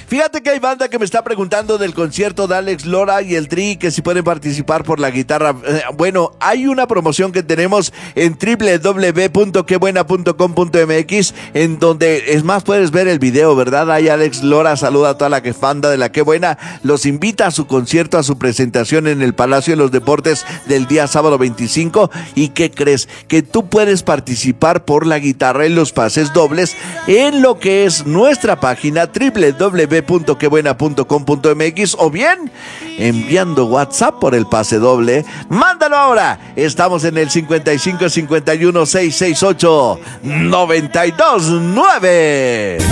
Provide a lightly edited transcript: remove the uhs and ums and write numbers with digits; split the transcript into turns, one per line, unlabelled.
Fíjate que hay banda que me está preguntando del concierto de Alex Lora y el Tri, que si pueden participar por la guitarra. Bueno, hay una promoción que tenemos en www.quebuena.com.mx, en donde, es más, puedes ver el video, ¿verdad? Ahí Alex Lora saluda a toda la banda de la Qué Buena, los invita a su concierto, a su presentación en el Palacio de los Deportes del día sábado 25. ¿Y qué crees? Que tú puedes participar por la guitarra en los pases dobles en lo que es nuestra página www.quebuena.com.mx, o bien enviando WhatsApp por el pase doble. Mándalo ahora. Estamos en el 55 51 668 929.